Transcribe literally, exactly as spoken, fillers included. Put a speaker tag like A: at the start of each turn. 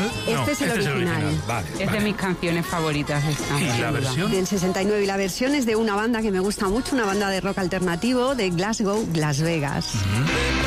A: original?
B: Este
A: No,
B: es el
A: este
B: original.
A: Es, el original. Vale,
C: Es
A: vale.
C: de mis canciones favoritas esta.
A: ¿Y la versión?
B: Del sesenta y nueve, y la versión es de una banda que me gusta mucho, una banda de rock alternativo de Glasgow, Las Vegas.
A: Uh-huh.